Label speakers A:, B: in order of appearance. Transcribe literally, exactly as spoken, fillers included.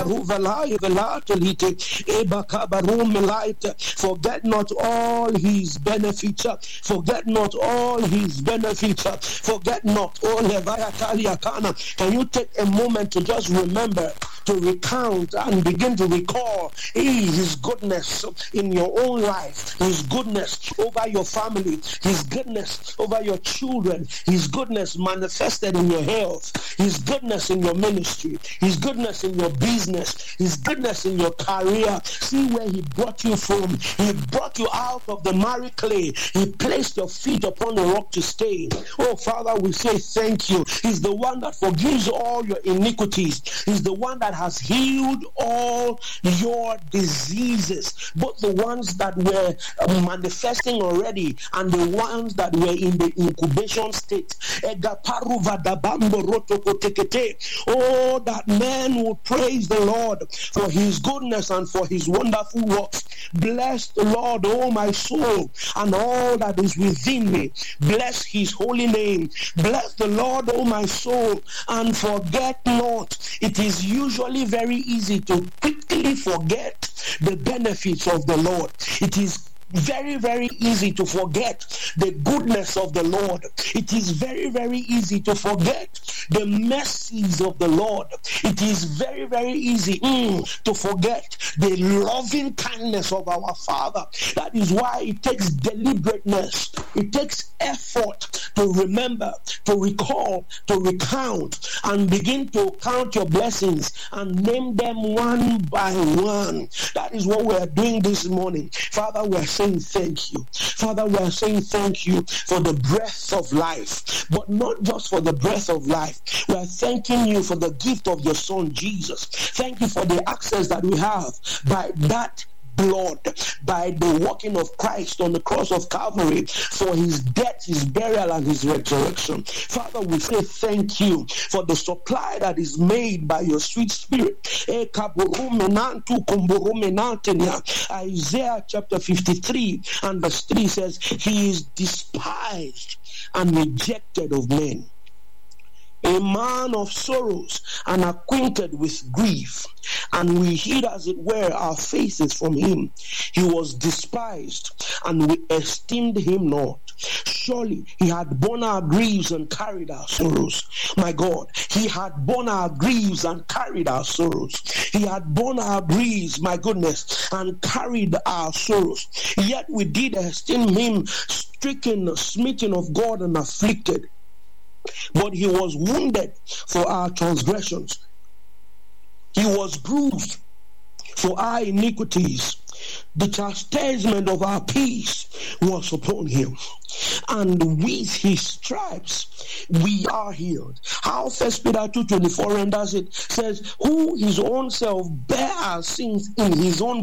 A: Forget not all his benefits. Forget not all his benefits. Forget not all Leviathan. Can you take a moment to just remember, to recount and begin to recall his goodness in your own life, his goodness over your family, his goodness over your children, his goodness manifested in your health, his goodness in your ministry, his goodness in your business, his goodness in your career. See where he brought you from. He brought you out of the miry clay. He placed your feet upon the rock to stay. Oh, Father, we say thank you. He's the one that forgives all your iniquities. He's the one that has healed all your diseases, both the ones that were manifesting already and the ones that were in the incubation state. Oh, that man will praise the Lord for his goodness and for his wonderful works. Bless the Lord, oh my soul, and all that is within me. Bless his holy name. Bless the Lord, oh my soul, and forget not. It is usually very easy to quickly forget the benefits of the Lord. It is very, very easy to forget the goodness of the Lord. It is very, very easy to forget the mercies of the Lord. It is very, very easy mm, to forget the loving kindness of our Father. That is why it takes deliberateness. It takes effort to remember, to recall, to recount, and begin to count your blessings and name them one by one. That is what we are doing this morning. Father, we are saying thank you. Father, we are saying thank you for the breath of life, but not just for the breath of life. We are thanking you for the gift of your Son, Jesus. Thank you for the access that we have by that blood, by the working of Christ on the cross of Calvary, for his death, his burial, and his resurrection. Father, we say thank you for the supply that is made by your sweet Spirit. Isaiah chapter fifty-three and verse three says, he is despised and rejected of men, a man of sorrows and acquainted with grief, and we hid as it were our faces from him. He was despised, and we esteemed him not. Surely he had borne our griefs and carried our sorrows. My God, he had borne our griefs and carried our sorrows. He had borne our griefs, my goodness, and carried our sorrows. Yet we did esteem him stricken, smitten of God, and afflicted. But he was wounded for our transgressions. He was bruised for our iniquities. The chastisement of our peace was upon him, and with his stripes we are healed. How First Peter two twenty-four renders it says, who his own self bare our sins in his own